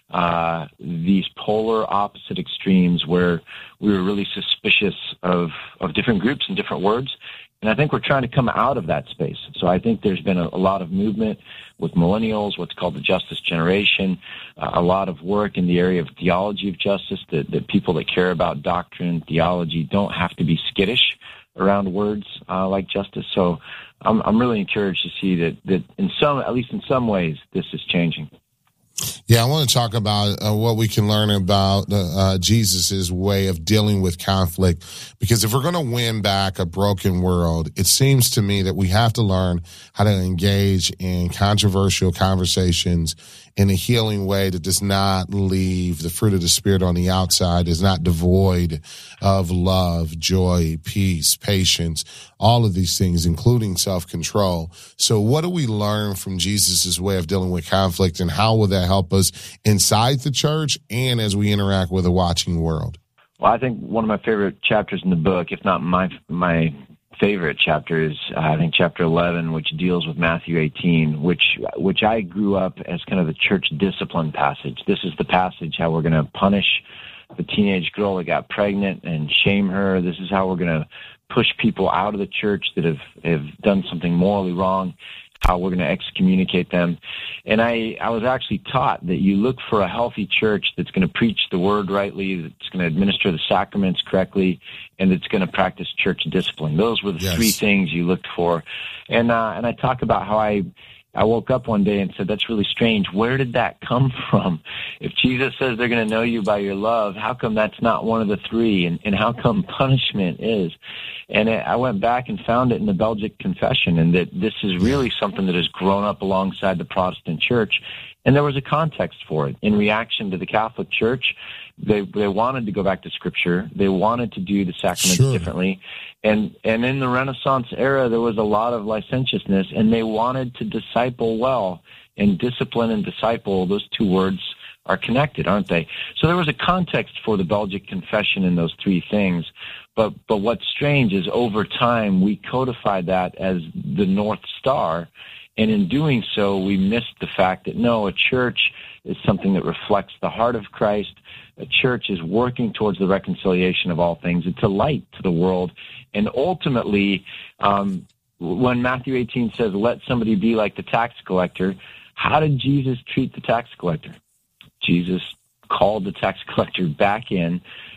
uh, these polar opposite extremes where we were really suspicious of, of different groups and different words. And I think we're trying to come out of that space. So I think there's been a, a lot of movement with millennials, what's called the justice generation, uh, a lot of work in the area of theology of justice, that, that people that care about doctrine, theology, don't have to be skittish around words uh, like justice. So I'm, I'm really encouraged to see that, that in some, at least in some ways, this is changing. Yeah, I want to talk about uh, what we can learn about uh, Jesus's way of dealing with conflict, because if we're going to win back a broken world, it seems to me that we have to learn how to engage in controversial conversations in a healing way that does not leave the fruit of the Spirit on the outside, is not devoid of love, joy, peace, patience, all of these things, including self-control. So what do we learn from Jesus's way of dealing with conflict, and how will that help us inside the church and as we interact with a watching world? Well, I think one of my favorite chapters in the book, if not my my favorite chapter, is uh, I think chapter eleven, which deals with Matthew eighteen, which which I grew up as kind of the church discipline passage. This is the passage how we're going to punish the teenage girl that got pregnant and shame her. This is how we're going to push people out of the church that have, have done something morally wrong, how we're going to excommunicate them. And I, I was actually taught that you look for a healthy church that's going to preach the word rightly, that's going to administer the sacraments correctly, and that's going to practice church discipline. Those were the yes. three things you looked for. And uh, and I talk about how I I woke up one day and said, that's really strange. Where did that come from? If Jesus says they're going to know you by your love, how come that's not one of the three? And, and how come punishment is? And I went back and found it in the Belgic Confession, and that this is really something that has grown up alongside the Protestant church. And there was a context for it. In reaction to the Catholic Church, they they wanted to go back to Scripture. They wanted to do the sacraments sure. differently. And and in the Renaissance era, there was a lot of licentiousness, and they wanted to disciple well. And discipline and disciple, those two words are connected, aren't they? So there was a context for the Belgic Confession in those three things. But but what's strange is over time we codified that as the North Star. And in doing so, we missed the fact that, no, a church is something that reflects the heart of Christ. A church is working towards the reconciliation of all things. It's a light to the world. And ultimately, um, when Matthew eighteen says, let somebody be like the tax collector, how did Jesus treat the tax collector? Jesus called the tax collector back in,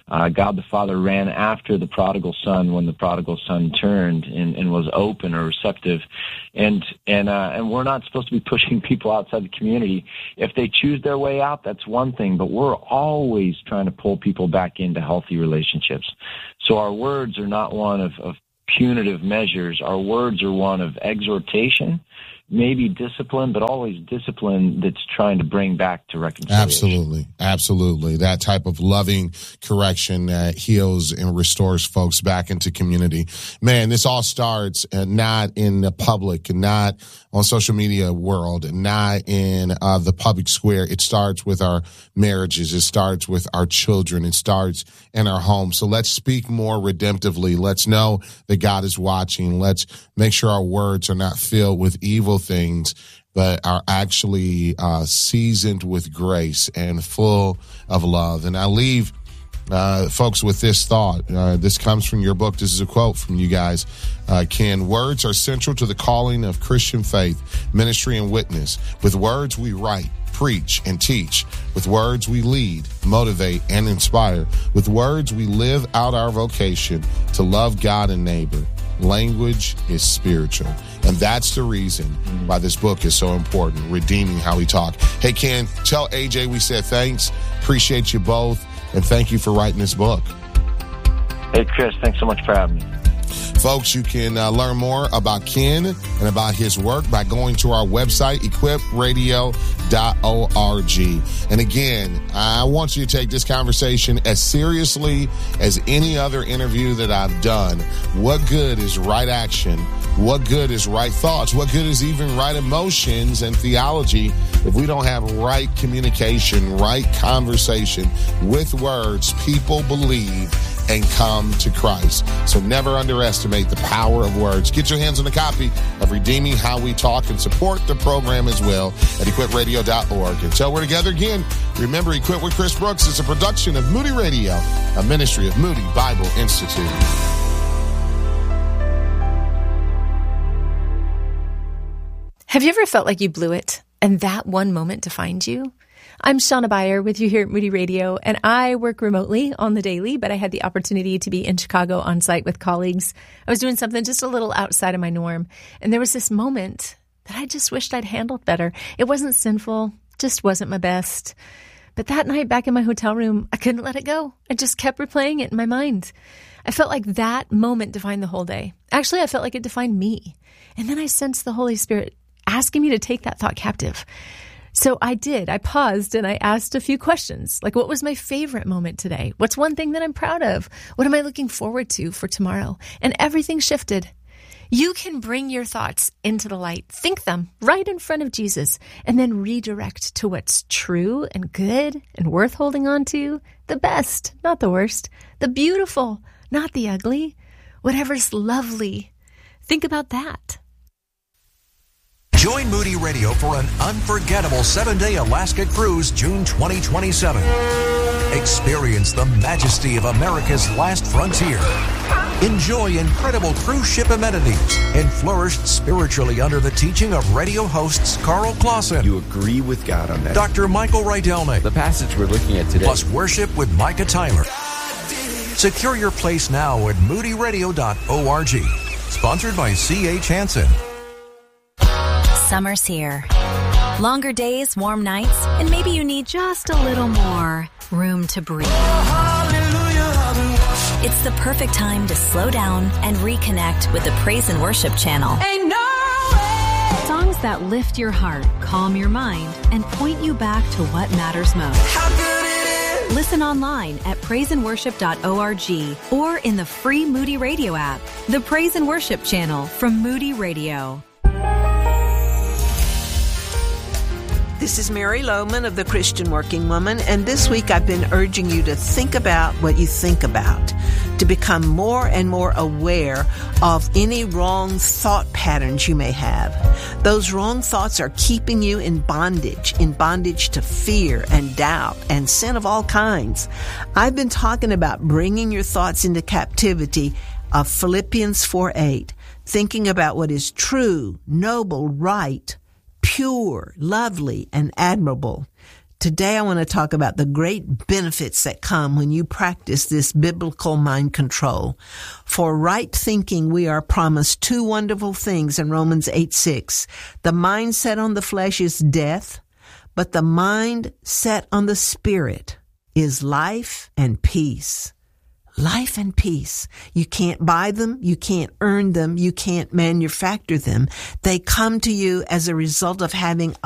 Uh, God the Father ran after the prodigal son when the prodigal son turned and, and was open or receptive. And and uh, and we're not supposed to be pushing people outside the community. If they choose their way out, that's one thing, but we're always trying to pull people back into healthy relationships. So our words are not one of, of punitive measures. Our words are one of exhortation, maybe discipline, but always discipline that's trying to bring back to reconciliation. Absolutely. Absolutely. That type of loving correction that heals and restores folks back into community. Man, this all starts uh, not in the public, not on social media world, not in uh, the public square. It starts with our marriages. It starts with our children. It starts in our home. So let's speak more redemptively. Let's know that God is watching. Let's make sure our words are not filled with evil things, but are actually uh, seasoned with grace and full of love. And I leave uh, folks with this thought. Uh, this comes from your book. This is a quote from you guys. Uh, Ken, words are central to the calling of Christian faith, ministry, and witness. With words we write, preach, and teach. With words we lead, motivate, and inspire. With words we live out our vocation to love God and neighbor. Language is spiritual. And that's the reason why this book is so important, redeeming how we talk. Hey, Ken, tell A J we said thanks. Appreciate you both. And thank you for writing this book. Hey, Chris, thanks so much for having me. Folks, you can uh, learn more about Ken and about his work by going to our website, equip radio dot org. And again, I want you to take this conversation as seriously as any other interview that I've done. What good is right action? What good is right thoughts? What good is even right emotions and theology if we don't have right communication, right conversation with words people believe and come to Christ? So never underestimate the power of words. Get your hands on a copy of Redeeming How We Talk and support the program as well at equip radio dot org. Until we're together again, remember, Equip with Chris Brooks is a production of Moody Radio, a ministry of Moody Bible Institute. Have you ever felt like you blew it and that one moment defined you? I'm Shauna Beyer with you here at Moody Radio, and I work remotely on the daily, but I had the opportunity to be in Chicago on site with colleagues. I was doing something just a little outside of my norm, and there was this moment that I just wished I'd handled better. It wasn't sinful, just wasn't my best. But that night back in my hotel room, I couldn't let it go. I just kept replaying it in my mind. I felt like that moment defined the whole day. Actually, I felt like it defined me. And then I sensed the Holy Spirit asking me to take that thought captive. So I did. I paused and I asked a few questions, like, what was my favorite moment today? What's one thing that I'm proud of? What am I looking forward to for tomorrow? And everything shifted. You can bring your thoughts into the light, think them right in front of Jesus, and then redirect to what's true and good and worth holding on to. The best, not the worst. The beautiful, not the ugly. Whatever's lovely. Think about that. Join Moody Radio for an unforgettable seven-day Alaska cruise June twenty twenty-seven. Experience the majesty of America's last frontier. Enjoy incredible cruise ship amenities and flourish spiritually under the teaching of radio hosts Carl Clausen. You agree with God on that. Doctor Michael Rydelnik. The passage we're looking at today. Plus worship with Micah Tyler. Secure your place now at moody radio dot org. Sponsored by C H Hansen. Summer's here. Longer days, warm nights, and maybe you need just a little more room to breathe. It's the perfect time to slow down and reconnect with the Praise and Worship channel. Ain't no way. Songs that lift your heart, calm your mind, and point you back to what matters most. How good it is. Listen online at praise and worship dot org or in the free Moody Radio app. The Praise and Worship channel from Moody Radio. This is Mary Lohman of the Christian Working Woman, and this week I've been urging you to think about what you think about, to become more and more aware of any wrong thought patterns you may have. Those wrong thoughts are keeping you in bondage, in bondage to fear and doubt and sin of all kinds. I've been talking about bringing your thoughts into captivity of Philippians four eight, thinking about what is true, noble, right, pure, lovely, and admirable. Today I want to talk about the great benefits that come when you practice this biblical mind control. For right thinking, we are promised two wonderful things in Romans eight six. The mind set on the flesh is death, but the mind set on the spirit is life and peace. Life and peace. You can't buy them. You can't earn them. You can't manufacture them. They come to you as a result of having